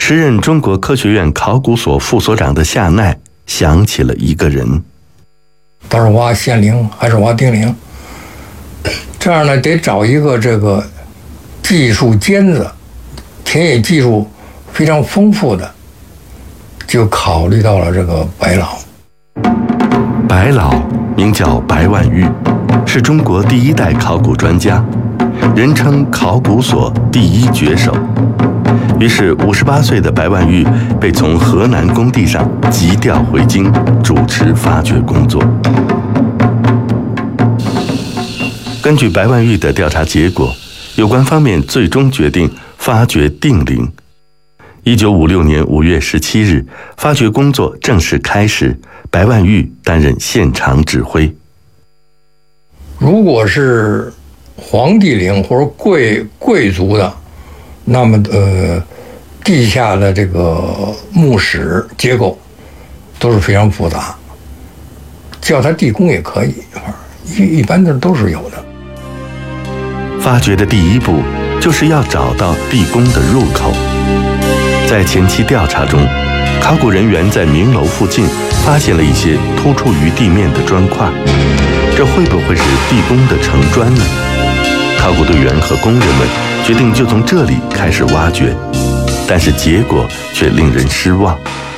时任中国科学院考古所副所长的夏奈想起了一个人。 到时候挖县陵还是挖丁陵，这样呢得找一个这个技术尖子，田野技术非常丰富的，就考虑到了这个白老。 白老名叫白万玉，是中国第一代考古专家，人称考古所第一绝手。于是58岁的白万玉被从河南工地上急调回京，主持发掘工作。根据白万玉的调查结果，有关方面最终决定发掘定陵。1956年5月17日，发掘工作正式开始，白万玉担任现场指挥。 如果是皇帝陵或者贵族的，那么地下的这个墓室结构都是非常复杂，叫它地宫也可以，一般的都是有的。 发掘的第一步就是要找到地宫的入口。在前期调查中，考古人员在明楼附近发现了一些突出于地面的砖块，这会不会是地宫的承砖呢？考古队员和工人们决定就从这里开始挖掘，但是结果却令人失望。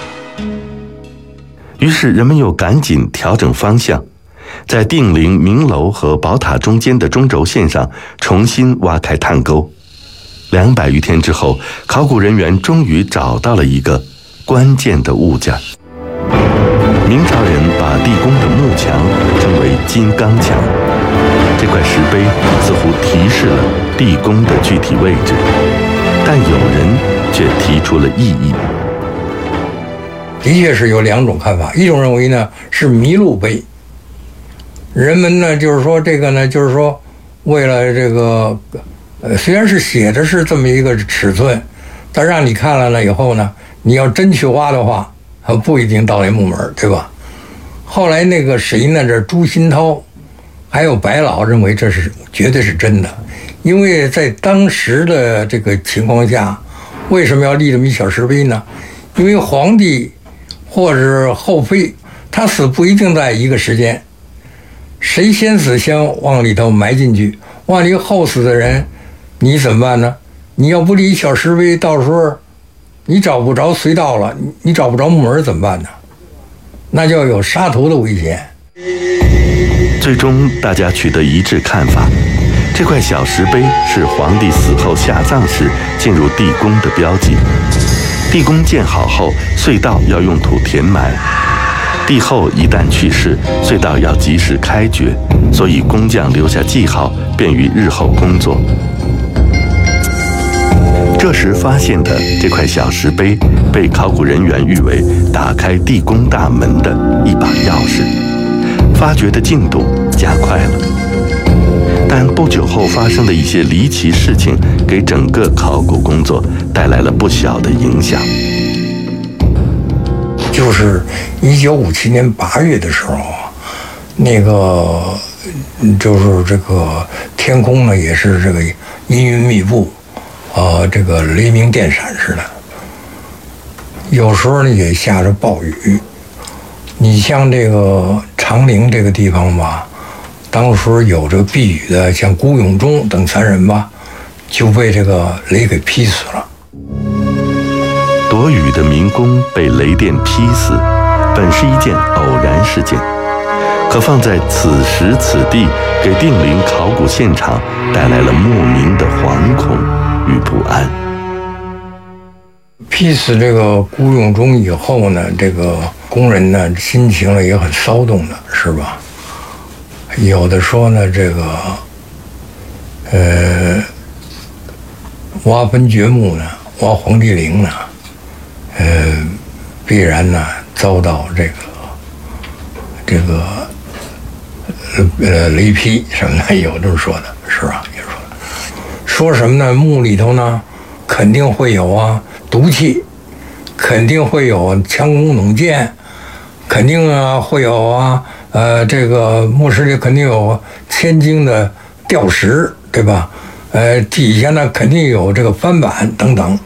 于是人们又赶紧调整方向，在定陵明楼和宝塔中间的中轴线上重新挖开探沟。200余天之后，考古人员终于找到了一个关键的物件。明朝人把地宫的幕墙称为金刚墙，这块石碑似乎提示了地宫的具体位置，但有人却提出了异议。 的确是有2种看法，一种认为呢是麋鹿碑，人们呢就是说这个呢就是说为了这个虽然是写的是这么一个尺寸，但让你看了以后呢，你要真去挖的话，不一定到那木门，对吧？后来那个谁呢，这朱新涛还有白老认为这是绝对是真的，因为在当时的这个情况下，为什么要立这么一小石碑呢？因为皇帝或者后妃他死不一定在一个时间，谁先死先往里头埋进去，往里后死的人你怎么办呢？你要不立一小石碑，到时候你找不着隧道了，你找不着木门怎么办呢？那就要有杀头的危险。 最终大家取得一致看法，这块小石碑是皇帝死后下葬时进入地宫的标记。地宫建好后，隧道要用土填埋，帝后一旦去世，隧道要及时开掘，所以工匠留下记号，便于日后工作。这时发现的这块小石碑，被考古人员誉为打开地宫大门的一把钥匙，发掘的进度加快了。但不久后发生的一些离奇事情，给整个考古工作带来了不小的影响。 就是1957年8月的时候，那个就是这个天空呢也是这个阴云密布，这个雷鸣电闪似的，有时候呢也下着暴雨。你像这个长陵这个地方吧，当时有这个避雨的，像辜永忠等3人吧，就被这个雷给劈死了。 躲雨的民工被雷电劈死，本是一件偶然事件，可放在此时此地，给定陵考古现场带来了莫名的惶恐与不安。 劈死这个辜永忠以后呢，这个工人呢心情呢也很骚动的，是吧？有的说呢，这个挖坟掘墓呢，挖皇帝陵呢，必然呢遭到这个雷劈什么的，有这么说的，是吧？也说什么呢？墓里头呢肯定会有毒气，肯定会有枪弓弩箭，肯定会有这个墓室里肯定有千斤的吊石，对吧？底下呢肯定有这个翻板等等。